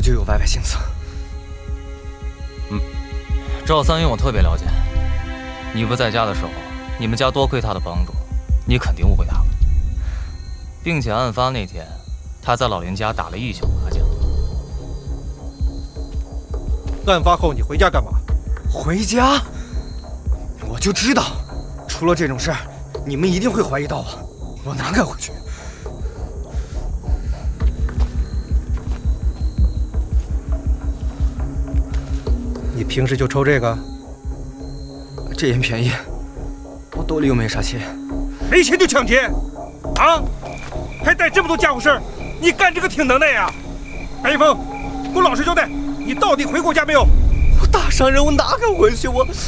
就有歪歪心思。 赵三云我特别了解，你不在家的时候，你们家多亏他的帮助，你肯定误会他了，并且案发那天，他在老林家打了一宿麻将。 案发后你回家干嘛？ 回家？我就知道，出了这种事儿，你们一定会怀疑到我，我哪敢回去？ 你平时就抽这个？ 这烟便宜，我兜里又没啥钱。 没钱就抢劫？啊？还带这么多家伙事儿？你干这个挺能耐呀！白一峰，给我老实交代，你到底回过家没有？ 我大商人，我哪敢回去？我